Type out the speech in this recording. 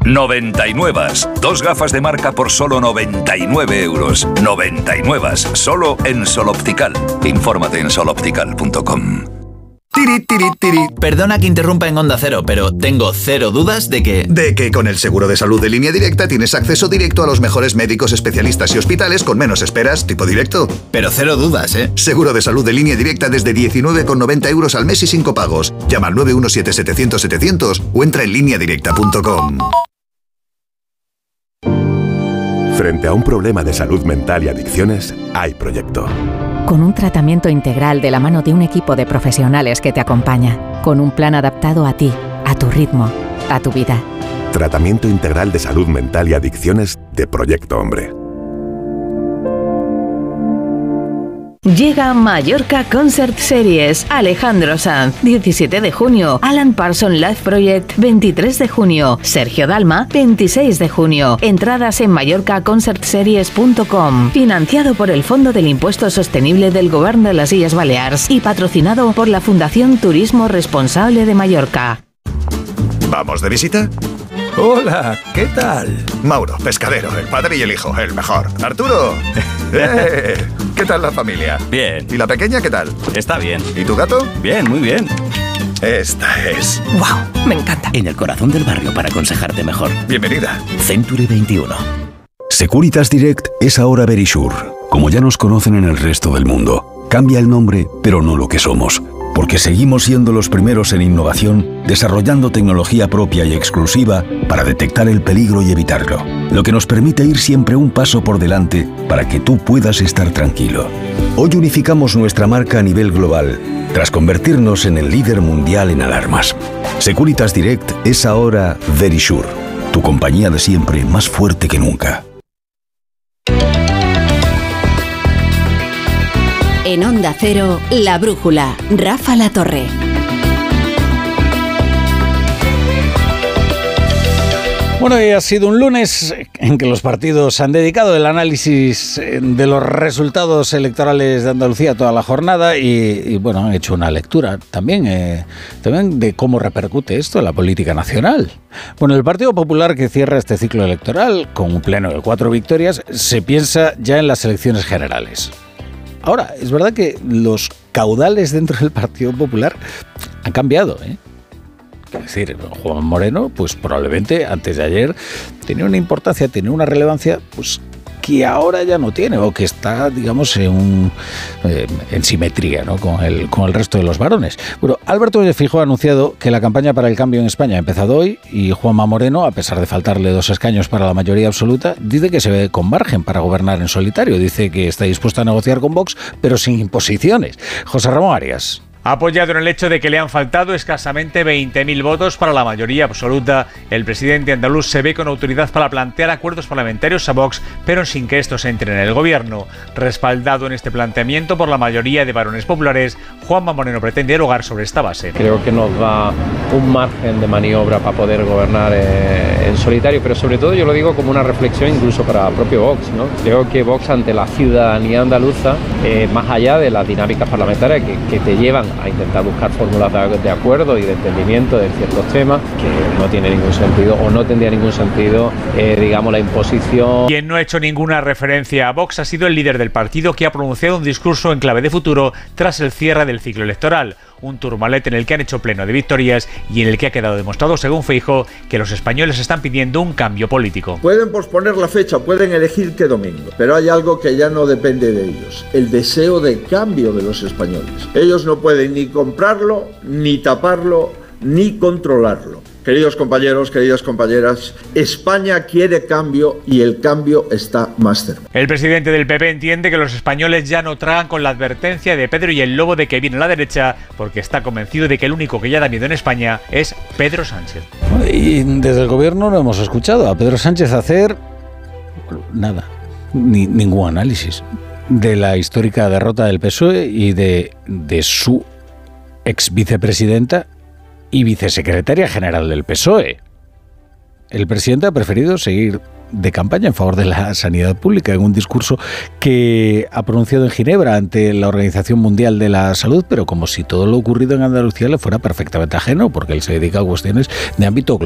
99. 2 gafas de marca por solo 99 euros. 99. Solo en Sol Optical. Infórmate en soloptical.com. Tiri, tiri, tiri. Perdona que interrumpa en Onda Cero, pero tengo cero dudas de que con el seguro de salud de Línea Directa tienes acceso directo a los mejores médicos, especialistas y hospitales con menos esperas, tipo directo. Pero cero dudas, ¿eh? Seguro de salud de Línea Directa desde 19,90 euros al mes y sin copagos. Llama al 917-700-700 o entra en lineadirecta.com. Frente a un problema de salud mental y adicciones, hay proyecto. Con un tratamiento integral de la mano de un equipo de profesionales que te acompaña. Con un plan adaptado a ti, a tu ritmo, a tu vida. Tratamiento integral de salud mental y adicciones de Proyecto Hombre. Llega Mallorca Concert Series. Alejandro Sanz, 17 de junio. Alan Parsons Live Project, 23 de junio. Sergio Dalma, 26 de junio. Entradas en mallorcaconcertseries.com. Financiado por el Fondo del Impuesto Sostenible del Gobierno de las Illes Balears y patrocinado por la Fundación Turismo Responsable de Mallorca. ¿Vamos de visita? Hola, ¿qué tal? Mauro, pescadero, el padre y el hijo, el mejor. Arturo, ¿qué tal la familia? Bien. ¿Y la pequeña qué tal? Está bien. ¿Y tu gato? Bien, muy bien. Esta es... ¡Wow! Me encanta. En el corazón del barrio para aconsejarte mejor. Bienvenida. Century 21. Securitas Direct es ahora Verisure. Como ya nos conocen en el resto del mundo, cambia el nombre, pero no lo que somos. Porque seguimos siendo los primeros en innovación, desarrollando tecnología propia y exclusiva para detectar el peligro y evitarlo. Lo que nos permite ir siempre un paso por delante para que tú puedas estar tranquilo. Hoy unificamos nuestra marca a nivel global, tras convertirnos en el líder mundial en alarmas. Securitas Direct es ahora Verisure, tu compañía de siempre más fuerte que nunca. En Onda Cero, La Brújula, Rafa La Torre. Bueno, y ha sido un lunes en que los partidos han dedicado el análisis de los resultados electorales de Andalucía toda la jornada y bueno, han hecho una lectura también de cómo repercute esto en la política nacional. Bueno, el Partido Popular, que cierra este ciclo electoral con un pleno de 4 victorias, se piensa ya en las elecciones generales. Ahora, es verdad que los caudales dentro del Partido Popular han cambiado, ¿eh? Es decir, Juan Moreno, pues probablemente antes de ayer tenía una importancia, tenía una relevancia, pues que ahora ya no tiene, o que está, digamos, en simetría, ¿no?, con el resto de los varones. Bueno, Alberto Núñez Feijóo ha anunciado que la campaña para el cambio en España ha empezado hoy y Juanma Moreno, a pesar de faltarle 2 escaños para la mayoría absoluta, dice que se ve con margen para gobernar en solitario. Dice que está dispuesto a negociar con Vox, pero sin imposiciones. José Ramón Arias. Ha apoyado en el hecho de que le han faltado escasamente 20.000 votos para la mayoría absoluta. El presidente andaluz se ve con autoridad para plantear acuerdos parlamentarios a Vox, pero sin que estos entren en el gobierno. Respaldado en este planteamiento por la mayoría de varones populares, Juanma Moreno pretende dialogar sobre esta base. Creo que nos da un margen de maniobra para poder gobernar en solitario, pero sobre todo yo lo digo como una reflexión incluso para el propio Vox, ¿no? Creo que Vox, ante la ciudadanía andaluza, más allá de las dinámicas parlamentarias que te llevan a intentar buscar fórmulas de acuerdo y de entendimiento de ciertos temas, que no tiene ningún sentido o no tendría ningún sentido, digamos, la imposición. Quien no ha hecho ninguna referencia a Vox ha sido el líder del partido, que ha pronunciado un discurso en clave de futuro tras el cierre del ciclo electoral. Un turmalet en el que han hecho pleno de victorias y en el que ha quedado demostrado, según Feijóo, que los españoles están pidiendo un cambio político. Pueden posponer la fecha, pueden elegir qué domingo, pero hay algo que ya no depende de ellos: el deseo de cambio de los españoles. Ellos no pueden ni comprarlo, ni taparlo, ni controlarlo. Queridos compañeros, queridas compañeras, España quiere cambio y el cambio está más cerca. El presidente del PP entiende que los españoles ya no tragan con la advertencia de Pedro y el Lobo de que viene la derecha, porque está convencido de que el único que ya da miedo en España es Pedro Sánchez. Y desde el gobierno no hemos escuchado a Pedro Sánchez hacer nada, ningún análisis de la histórica derrota del PSOE y de su ex vicepresidenta y vicesecretaria general del PSOE. El presidente ha preferido seguir de campaña en favor de la sanidad pública en un discurso que ha pronunciado en Ginebra ante la Organización Mundial de la Salud, pero como si todo lo ocurrido en Andalucía le fuera perfectamente ajeno, porque él se dedica a cuestiones de ámbito global.